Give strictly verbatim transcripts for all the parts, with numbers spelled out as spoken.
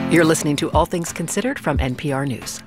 You're listening to All Things Considered from N P R News.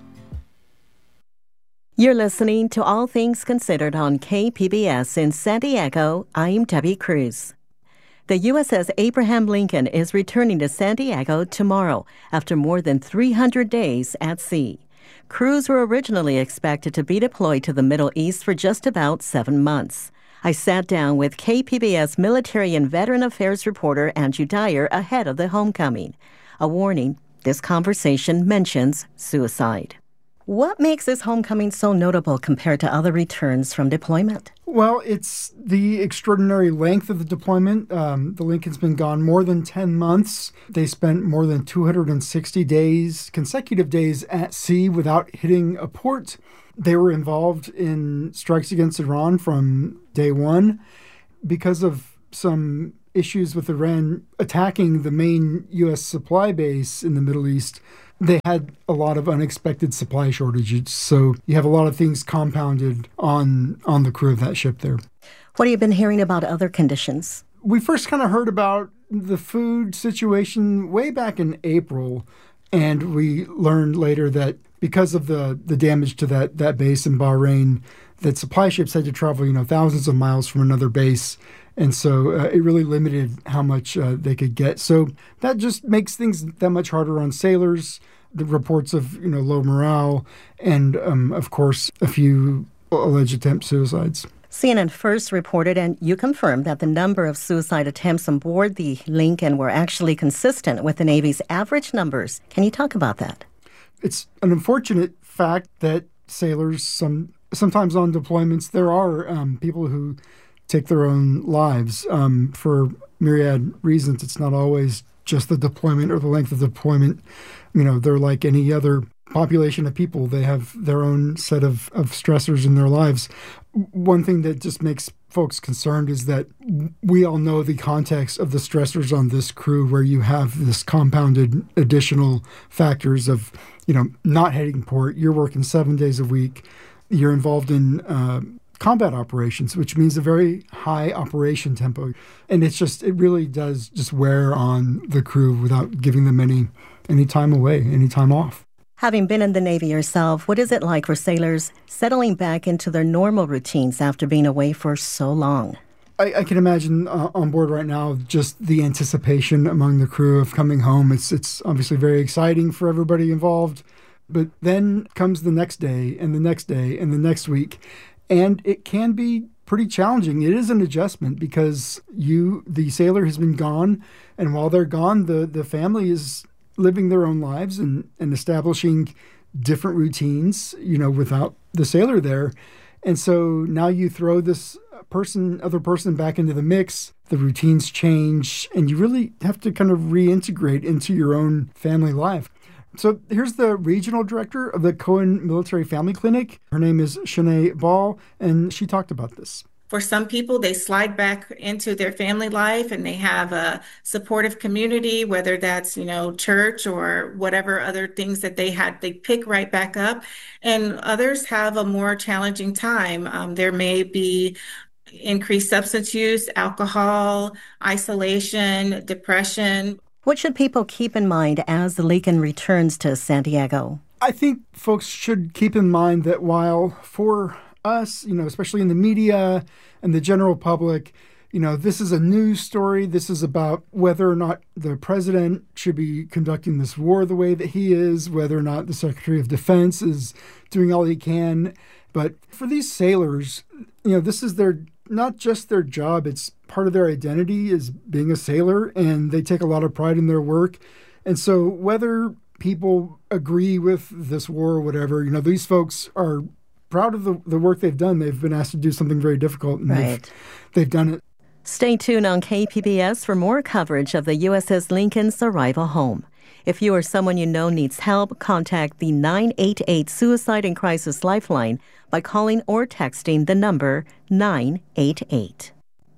You're listening to All Things Considered on K P B S in San Diego. I'm Debbie Cruz. The U S S Abraham Lincoln is returning to San Diego tomorrow after more than three hundred days at sea. Crews were originally expected to be deployed to the Middle East for just about seven months. I sat down with K P B S Military and Veteran Affairs reporter Andrew Dyer ahead of the homecoming. A warning, this conversation mentions suicide. What makes this homecoming so notable compared to other returns from deployment? Well, it's the extraordinary length of the deployment. Um, the Lincoln's been gone more than ten months. They spent more than two hundred sixty days, consecutive days at sea without hitting a port. They were involved in strikes against Iran from day one because of some issues with Iran attacking the main U S supply base in the Middle East. They had a lot of unexpected supply shortages, so you have a lot of things compounded on on the crew of that ship there. What have you been hearing about other conditions? We first kind of heard about the food situation way back in April, and we learned later that because of the, the damage to that, that base in Bahrain, that supply ships had to travel, you know, thousands of miles from another base. And so uh, it really limited how much uh, they could get. So that just makes things that much harder on sailors. The reports of, you know, low morale and, um, of course, a few alleged attempt suicides. C N N first reported, and you confirmed, that the number of suicide attempts on board the Lincoln were actually consistent with the Navy's average numbers. Can you talk about that? It's an unfortunate fact that sailors, some sometimes on deployments, there are um, people who take their own lives um, for myriad reasons. It's not always just the deployment or the length of the deployment. You know, they're like any other population of people. They have their own set of, of stressors in their lives. One thing that just makes folks concerned is that we all know the context of the stressors on this crew, where you have this compounded additional factors of, you know, not heading port. You're working seven days a week. You're involved in uh, combat operations, which means a very high operation tempo. And it's just, it really does just wear on the crew without giving them any, any time away, any time off. Having been in the Navy yourself, what is it like for sailors settling back into their normal routines after being away for so long? I, I can imagine uh, on board right now just the anticipation among the crew of coming home. It's it's obviously very exciting for everybody involved. But then comes the next day and the next day and the next week. And it can be pretty challenging. It is an adjustment because you, the sailor, has been gone. And while they're gone, the, the family is living their own lives and, and establishing different routines, you know, without the sailor there. And so now you throw this person, other person back into the mix, the routines change, and you really have to kind of reintegrate into your own family life. So here's the regional director of the Cohen Military Family Clinic. Her name is Shanae Ball, and she talked about this. For some people, they slide back into their family life and they have a supportive community, whether that's, you know, church or whatever other things that they had, they pick right back up. And others have a more challenging time. Um, there may be increased substance use, alcohol, isolation, depression. What should people keep in mind as the Lincoln returns to San Diego? I think folks should keep in mind that while for us, you know, especially in the media and the general public, you know, this is a news story. This is about whether or not the president should be conducting this war the way that he is, whether or not the Secretary of Defense is doing all he can. But for these sailors, you know, this is their not just their job, it's part of their identity is being a sailor, and they take a lot of pride in their work. And so whether people agree with this war or whatever, you know, these folks are proud of the, the work they've done. They've been asked to do something very difficult, and right. they've, they've done it. Stay tuned on K P B S for more coverage of the U S S Lincoln's arrival home. If you or someone you know needs help, contact the nine eight eight Suicide and Crisis Lifeline by calling or texting the number nine eight eight.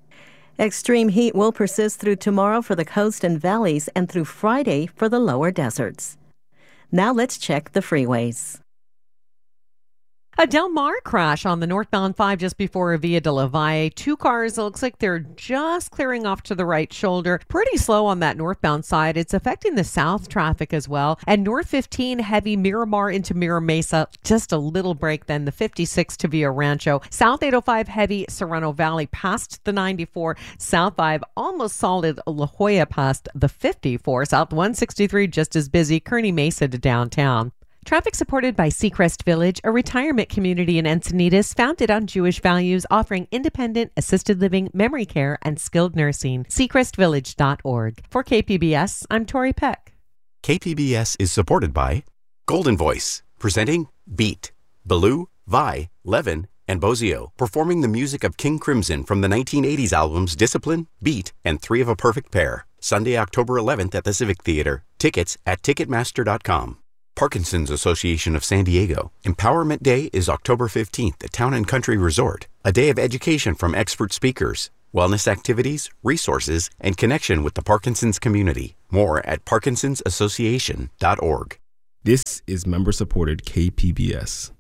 Extreme heat will persist through tomorrow for the coast and valleys and through Friday for the lower deserts. Now let's check the freeways. A Del Mar crash on the northbound five just before Via de la Valle. Two cars, it looks like they're just clearing off to the right shoulder. Pretty slow on that northbound side. It's affecting the south traffic as well. And North fifteen, heavy Miramar into Mira Mesa. Just a little break then. The fifty-six to Villa Rancho. South eight oh five, heavy Serrano Valley past the ninety-four. South five, almost solid La Jolla past the fifty-four. South one sixty-three, just as busy. Kearney Mesa to downtown. Traffic supported by Seacrest Village, a retirement community in Encinitas founded on Jewish values, offering independent, assisted living, memory care, and skilled nursing. seacrest village dot org. For K P B S, I'm Tori Peck. K P B S is supported by Golden Voice, presenting Beat, Baloo, Vi, Levin, and Bozio, performing the music of King Crimson from the nineteen eighties albums Discipline, Beat, and Three of a Perfect Pair. Sunday, October eleventh at the Civic Theater. Tickets at ticketmaster dot com. Parkinson's Association of San Diego. Empowerment Day is October fifteenth at Town and Country Resort. A day of education from expert speakers, wellness activities, resources, and connection with the Parkinson's community. More at parkinsons association dot org. This is member-supported K P B S.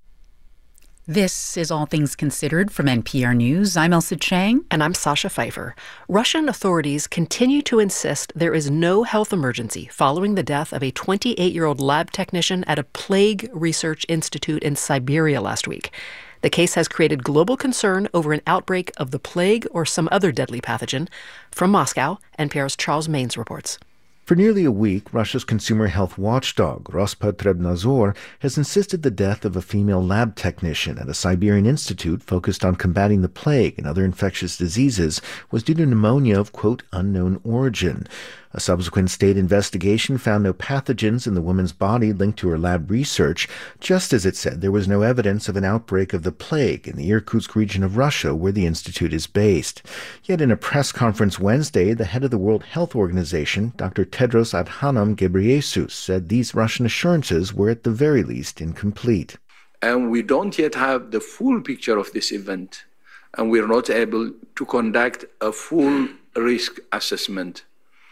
This is All Things Considered from N P R News. I'm Elsa Chang. And I'm Sasha Pfeiffer. Russian authorities continue to insist there is no health emergency following the death of a twenty-eight-year-old lab technician at a plague research institute in Siberia last week. The case has created global concern over an outbreak of the plague or some other deadly pathogen. From Moscow, N P R's Charles Maines reports. For nearly a week, Russia's consumer health watchdog, Rospotrebnadzor, has insisted the death of a female lab technician at a Siberian institute focused on combating the plague and other infectious diseases was due to pneumonia of, quote, unknown origin. A subsequent state investigation found no pathogens in the woman's body linked to her lab research, just as it said there was no evidence of an outbreak of the plague in the Irkutsk region of Russia where the institute is based. Yet in a press conference Wednesday, the head of the World Health Organization, Doctor Tedros Adhanom Ghebreyesus, said these Russian assurances were at the very least incomplete. And we don't yet have the full picture of this event, and we're not able to conduct a full risk assessment.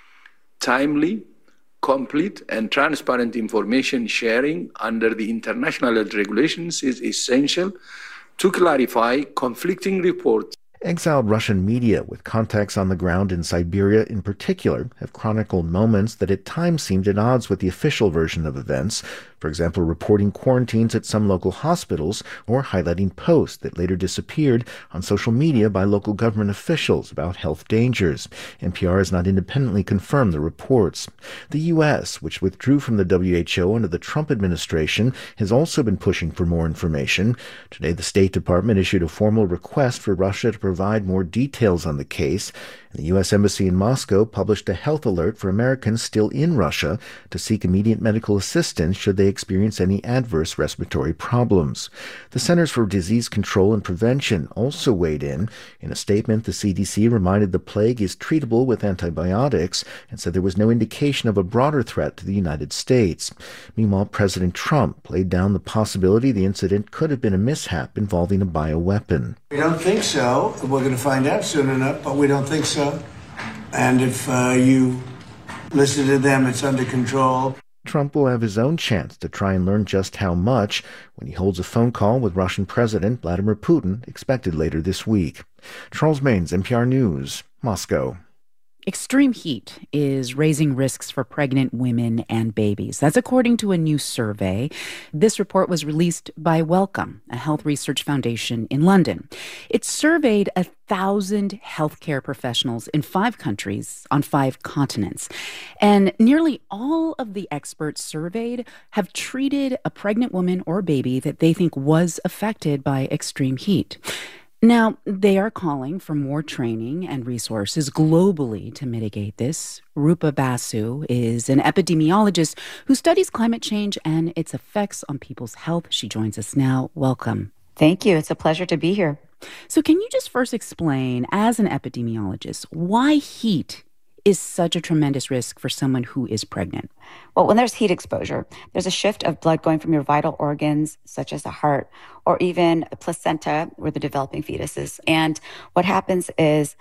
Timely, complete, and transparent information sharing under the international health regulations is essential to clarify conflicting reports. Exiled Russian media with contacts on the ground in Siberia in particular have chronicled moments that at times seemed at odds with the official version of events, for example, reporting quarantines at some local hospitals or highlighting posts that later disappeared on social media by local government officials about health dangers. N P R has not independently confirmed the reports. The U S, which withdrew from the W H O under the Trump administration, has also been pushing for more information. Today, the State Department issued a formal request for Russia to provide more details on the case. And the U S Embassy in Moscow published a health alert for Americans still in Russia to seek immediate medical assistance should they experience any adverse respiratory problems. The Centers for Disease Control and Prevention also weighed in. In a statement, the C D C reminded the plague is treatable with antibiotics and said there was no indication of a broader threat to the United States. Meanwhile, President Trump laid down the possibility the incident could have been a mishap involving a bioweapon. We don't think so. We're going to find out soon enough, but we don't think so. And if uh, you listen to them, it's under control. Trump will have his own chance to try and learn just how much when he holds a phone call with Russian President Vladimir Putin, expected later this week. Charles Maines, N P R News, Moscow. Extreme heat is raising risks for pregnant women and babies. That's according to a new survey. This report was released by Wellcome, a health research foundation in London. It surveyed a thousand healthcare professionals in five countries on five continents. And nearly all of the experts surveyed have treated a pregnant woman or baby that they think was affected by extreme heat. Now, they are calling for more training and resources globally to mitigate this. Rupa Basu is an epidemiologist who studies climate change and its effects on people's health. She joins us now. Welcome. Thank you. It's a pleasure to be here. So can you just first explain, as an epidemiologist, why heat is such a tremendous risk for someone who is pregnant? Well, when there's heat exposure, there's a shift of blood going from your vital organs, such as the heart, or even a placenta where the developing fetus is. And what happens is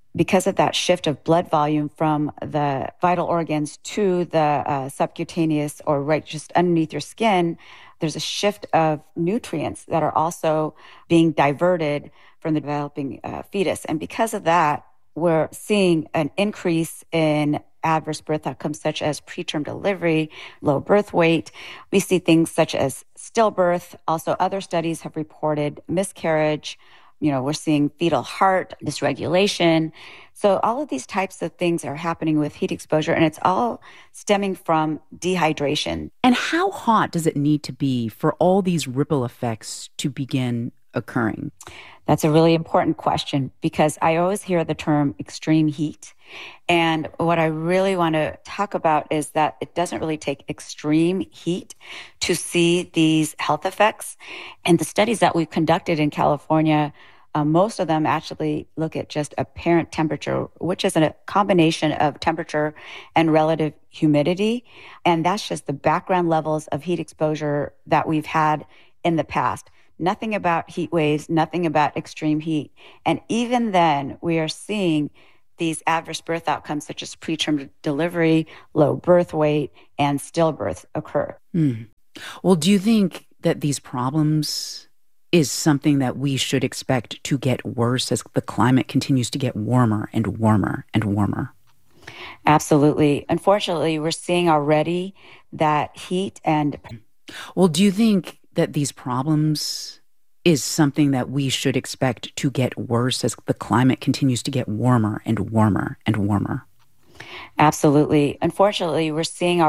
because of that shift of blood volume from the vital organs to the uh, subcutaneous or right just underneath your skin, there's a shift of nutrients that are also being diverted from the developing uh, fetus. And because of that, we're seeing an increase in adverse birth outcomes such as preterm delivery, low birth weight. We see things such as stillbirth. Also, other studies have reported miscarriage. You know, we're seeing fetal heart dysregulation. So all of these types of things are happening with heat exposure, and it's all stemming from dehydration. And how hot does it need to be for all these ripple effects to begin occurring? That's a really important question because I always hear the term extreme heat. And what I really want to talk about is that it doesn't really take extreme heat to see these health effects. And the studies that we've conducted in California, uh, most of them actually look at just apparent temperature, which is a combination of temperature and relative humidity. And that's just the background levels of heat exposure that we've had in the past. Nothing about heat waves, nothing about extreme heat. And even then, we are seeing these adverse birth outcomes such as preterm delivery, low birth weight, and stillbirth occur. Mm. Well, do you think that these problems is something that we should expect to get worse as the climate continues to get warmer and warmer and warmer? Absolutely. Unfortunately, we're seeing already that heat and... Well, do you think that these problems is something that we should expect to get worse as the climate continues to get warmer and warmer and warmer? Absolutely. Unfortunately, we're seeing